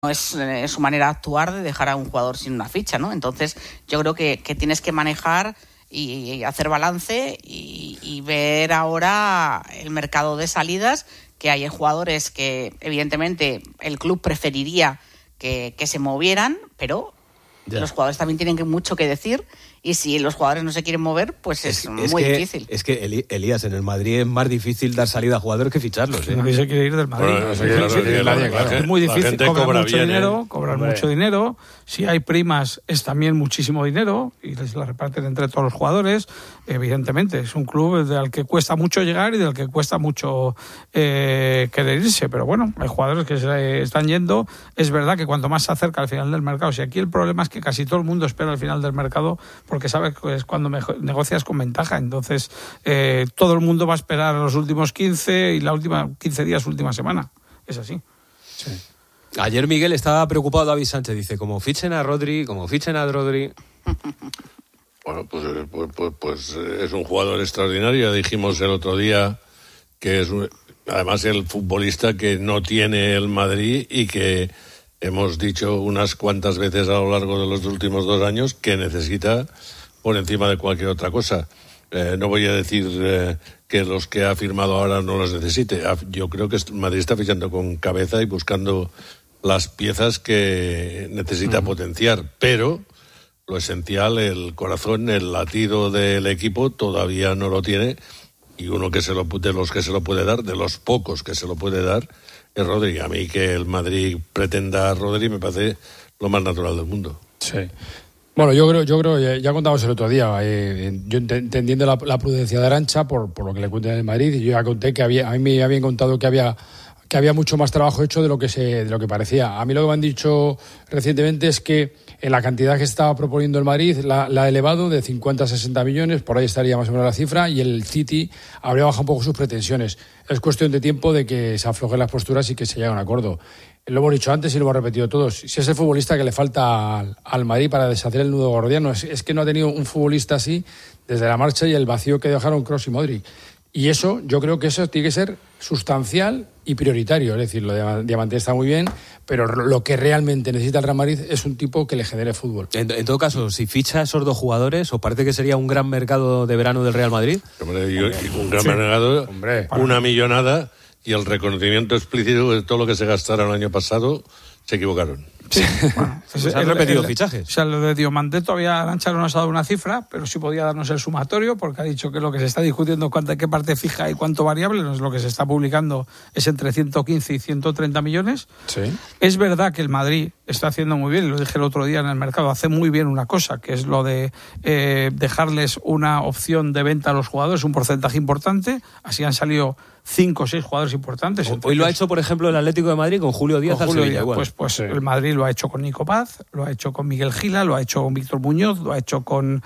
es su manera de actuar de dejar a un jugador sin una ficha, ¿no? Entonces yo creo que tienes que manejar y hacer balance y ver ahora el mercado de salidas, que hay jugadores que evidentemente el club preferiría que se movieran, pero los jugadores también tienen mucho que decir, y si los jugadores no se quieren mover, pues es muy difícil. Es que, Elías, en el Madrid es más difícil dar salida a jugadores que ficharlos. Nadie se quiere ir del Madrid. Es muy difícil, cobran mucho dinero, mucho dinero. Si hay primas, es también muchísimo dinero, y les la reparten entre todos los jugadores. Evidentemente, es un club al que cuesta mucho llegar y del que cuesta mucho querer irse. Pero bueno, hay jugadores que se están yendo. Es verdad que cuanto más se acerca al final del mercado, si aquí el problema es que casi todo el mundo espera al final del mercado, porque sabe que es cuando negocias con ventaja. Entonces, todo el mundo va a esperar a los últimos 15 y la última 15 días, última semana. Es así. Sí. Ayer Miguel estaba preocupado, David Sánchez, dice, como fichen a Rodri. Bueno, pues es un jugador extraordinario. Ya dijimos el otro día que es además el futbolista que no tiene el Madrid y que hemos dicho unas cuantas veces a lo largo de los últimos 2 años que necesita por encima de cualquier otra cosa. No voy a decir que los que ha firmado ahora no los necesite. Yo creo que Madrid está fichando con cabeza y buscando las piezas que necesita potenciar, pero lo esencial, el corazón, el latido del equipo todavía no lo tiene, y uno de los que se lo puede dar, de los pocos que se lo puede dar, es Rodri. A mí que el Madrid pretenda a Rodri me parece lo más natural del mundo. Sí. Bueno, yo creo, ya contamos el otro día, yo entendiendo la prudencia de Arantxa por lo que le cuentan en el Madrid, y yo ya conté que a mí me habían contado que había mucho más trabajo hecho de lo que parecía. A mí lo que me han dicho recientemente es que en la cantidad que estaba proponiendo el Madrid la ha elevado de 50 a 60 millones, por ahí estaría más o menos la cifra, y el City habría bajado un poco sus pretensiones. Es cuestión de tiempo de que se aflojen las posturas y que se llegue a un acuerdo. Lo hemos dicho antes y lo hemos repetido todos. Si es el futbolista que le falta al Madrid para deshacer el nudo gordiano, es que no ha tenido un futbolista así desde la marcha y el vacío que dejaron Kroos y Modric. Y eso, yo creo que eso tiene que ser sustancial y prioritario. Es decir, lo de Diamante está muy bien, pero lo que realmente necesita el Real Madrid es un tipo que le genere fútbol. En todo caso, si ficha esos 2 jugadores, ¿os parece que sería un gran mercado de verano del Real Madrid? Un gran mercado, una millonada, y el reconocimiento explícito de todo lo que se gastaron el año pasado, se equivocaron. Sí. Bueno, se han repetido fichajes. O sea, lo de Diomandé todavía Arantxa no nos ha dado una cifra, pero sí podía darnos el sumatorio, porque ha dicho que lo que se está discutiendo qué parte fija y cuánto variable, no es lo que se está publicando, es entre 115 y 130 millones. Sí. Es verdad que el Madrid está haciendo muy bien, lo dije el otro día en el mercado, hace muy bien una cosa, que es lo de dejarles una opción de venta a los jugadores, un porcentaje importante. Así han salido 5 o 6 jugadores importantes. Hoy lo ha hecho, por ejemplo, el Atlético de Madrid con Julio Díaz al Sevilla. Pues sí. El Madrid lo ha hecho con Nico Paz, lo ha hecho con Miguel Gila, lo ha hecho con Víctor Muñoz, lo ha hecho con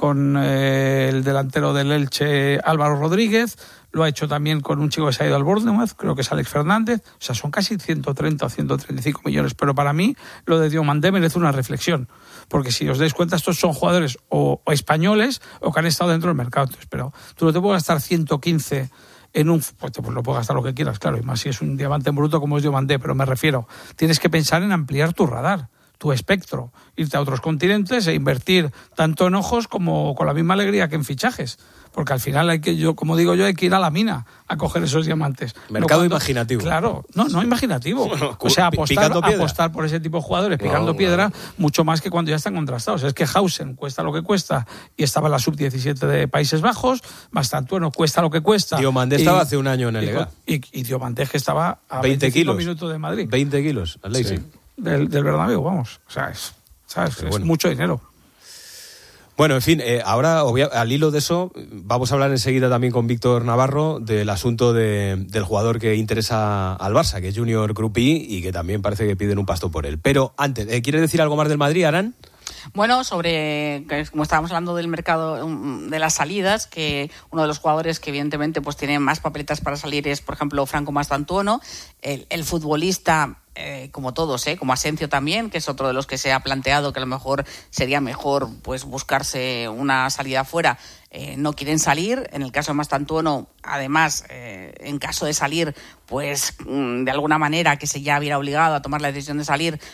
el delantero del Elche, Álvaro Rodríguez, lo ha hecho también con un chico que se ha ido al Bournemouth, creo que es Alex Fernández. O sea, son casi 130 o 135 millones. Pero para mí, lo de Diomandé merece una reflexión. Porque si os dais cuenta, estos son jugadores o españoles o que han estado dentro del mercado. Entonces, pero tú no te puedes gastar 115 en pues lo puedes gastar lo que quieras, claro, y más si es un diamante en bruto como es Diomandé, pero me refiero, tienes que pensar en ampliar tu radar, tu espectro, irte a otros continentes e invertir tanto en ojos como con la misma alegría que en fichajes, porque al final hay que ir a la mina a coger esos diamantes. Mercado imaginativo. Claro, no imaginativo. O sea, apostar por ese tipo de jugadores picando piedra, mucho más que cuando ya están contrastados. Es que Hausen cuesta lo que cuesta y estaba en la sub-17 de Países Bajos, Mastantuono cuesta lo que cuesta. Diomandé estaba hace un año en el Lega. Y Diomandé que estaba a 20 kilos, minutos de Madrid. 20 kilos, al Leipzig. Sí. Del Bernabéu, vamos. O sea, es mucho dinero. Bueno, en fin, ahora al hilo de eso vamos a hablar enseguida también con Víctor Navarro del asunto del jugador que interesa al Barça, que es Junior Krupí, y que también parece que piden un pasto por él. Pero antes, ¿quieres decir algo más del Madrid, Arán? Bueno, como estábamos hablando del mercado de las salidas, que uno de los jugadores que evidentemente pues tiene más papeletas para salir es, por ejemplo, Franco Mastantuono, el futbolista, como todos, como Asencio también, que es otro de los que se ha planteado que a lo mejor sería mejor pues buscarse una salida afuera. No quieren salir. En el caso de Mastantuono, además, en caso de salir, pues de alguna manera que se ya hubiera obligado a tomar la decisión de salir,